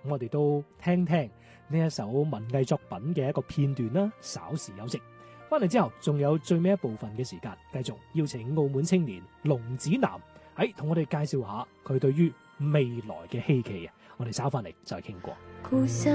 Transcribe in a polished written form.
咁我哋都聽聽呢一首文藝作品嘅一個片段啦。稍時休息，翻嚟之後仲有最尾一部分嘅時間，繼續邀請澳門青年龍子南喺同我哋介紹下佢對於未來嘅希冀啊！我哋稍翻嚟再傾過。